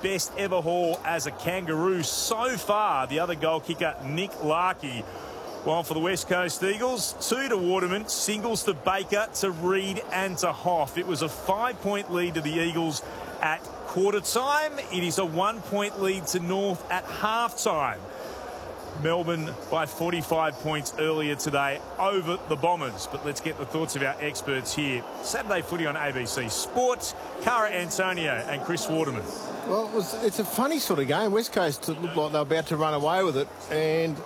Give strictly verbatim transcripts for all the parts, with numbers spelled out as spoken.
best ever haul as a Kangaroo so far. The other goal kicker, Nick Larkey. While for the West Coast Eagles, two to Waterman, singles to Baker, to Reid and to Hoff. It was a five-point lead to the Eagles at quarter time. It is a one-point lead to North at half-time. Melbourne by forty-five points earlier today over the Bombers. But let's get the thoughts of our experts here. Saturday footy on A B C Sports. Cara Antonio and Chris Waterman. Well, it was, it's a funny sort of game. West Coast looked like they were about to run away with it. And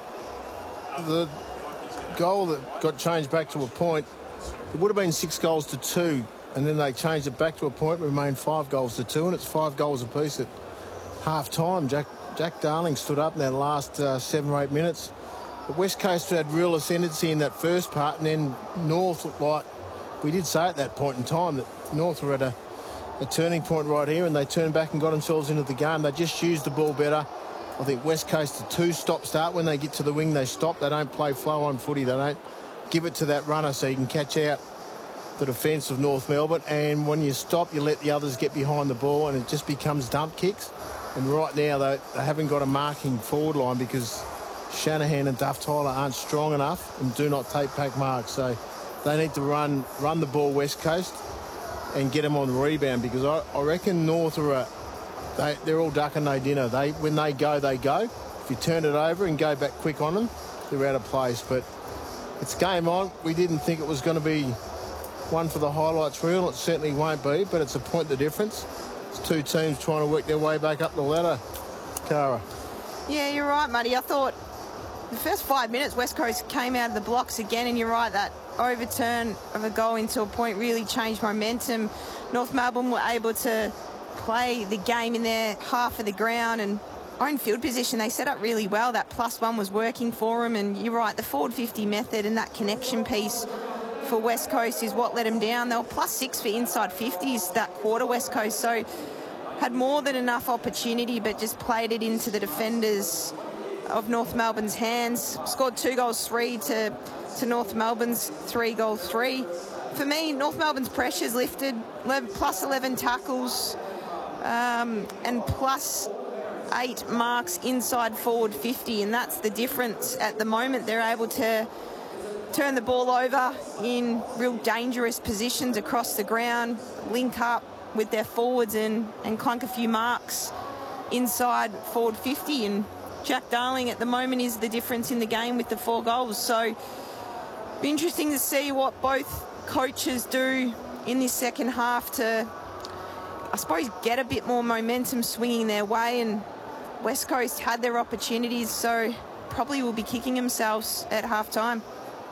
the goal that got changed back to a point, it would have been six goals to two. And then they changed it back to a point, remained five goals to two. And it's five goals apiece at half-time. Jack Jack Darling stood up in that last uh, seven or eight minutes. But West Coast had real ascendancy in that first part, and then North looked like, we did say at that point in time that North were at a, a turning point right here, and they turned back and got themselves into the game. They just used the ball better. I think West Coast, a two-stop start. When they get to the wing, they stop. They don't play flow-on footy. They don't give it to that runner so you can catch out the defence of North Melbourne. And when you stop, you let the others get behind the ball, and it just becomes dump kicks. And right now, they, they haven't got a marking forward line because Shanahan and Duff Tyler aren't strong enough and do not take pack marks. So they need to run run the ball West Coast and get them on the rebound, because I, I reckon North are a, they, they're all duck and no dinner. They When they go, they go. If you turn it over and go back quick on them, they're out of place. But it's game on. We didn't think it was going to be one for the highlights reel. It certainly won't be, but it's a point the difference. It's two teams trying to work their way back up the ladder. Cara. Yeah, you're right, Muddy. I thought the first five minutes, West Coast came out of the blocks again, and you're right, that overturn of a goal into a point really changed momentum. North Melbourne were able to play the game in their half of the ground and own field position. They set up really well. That plus one was working for them, and you're right, the forward fifty method and that connection piece for West Coast is what let them down. They were plus six for inside fifties that quarter, West Coast, so had more than enough opportunity but just played it into the defenders of North Melbourne's hands. Scored two goals three to, to North Melbourne's three goal three. For me, North Melbourne's pressure's lifted, plus eleven tackles um, and plus eight marks inside forward fifty, and that's the difference at the moment. They're able to turn the ball over in real dangerous positions across the ground, link up with their forwards and, and clunk a few marks inside forward fifty. And Jack Darling at the moment is the difference in the game with the four goals. So be interesting to see what both coaches do in this second half to, I suppose, get a bit more momentum swinging their way. And West Coast had their opportunities, so probably will be kicking themselves at half-time.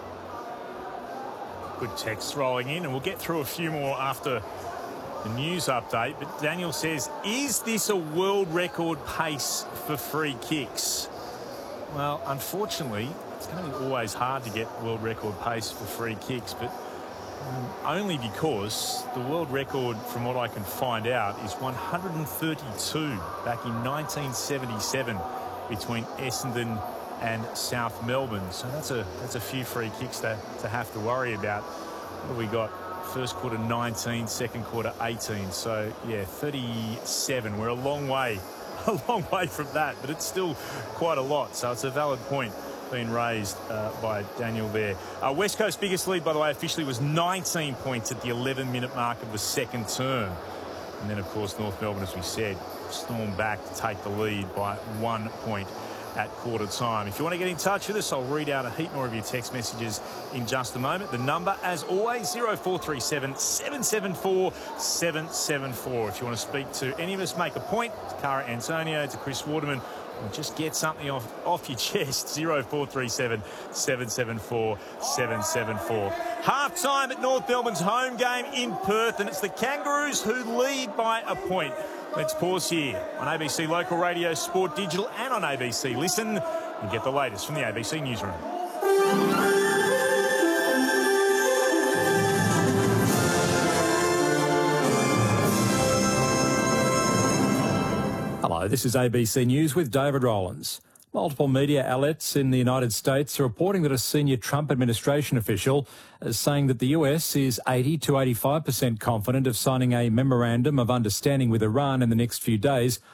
Good text rolling in, and we'll get through a few more after the news update. But Daniel says, is this a world record pace for free kicks? Well, unfortunately, it's going to be always hard to get world record pace for free kicks, but um, only because the world record, from what I can find out, is one hundred thirty-two back in nineteen seventy-seven between Essendon and South Melbourne. So that's a that's a few free kicks to, to have to worry about. What have we got? First quarter nineteen, second quarter eighteen. So yeah, thirty-seven. We're a long way, a long way from that, but it's still quite a lot. So it's a valid point being raised uh, by Daniel there. Uh, West Coast's biggest lead, by the way, officially was nineteen points at the eleven minute mark of the second term. And then, of course, North Melbourne, as we said, stormed back to take the lead by one point at quarter time. If you want to get in touch with us, I'll read out a heap more of your text messages in just a moment. The number, as always, zero four three seven, seven seven four, seven seven four. If you want to speak to any of us, make a point, to Cara Antonio, to Chris Waterman, or just get something off, off your chest, zero four three seven, seven seven four, seven seven four. Half-time at North Melbourne's home game in Perth, and it's the Kangaroos who lead by a point. Let's pause here on A B C Local Radio, Sport Digital, and on A B C Listen, and get the latest from the A B C Newsroom. Hello, this is A B C News with David Rowlands. Multiple media outlets in the United States are reporting that a senior Trump administration official is saying that the U S is eighty to eighty-five percent confident of signing a memorandum of understanding with Iran in the next few days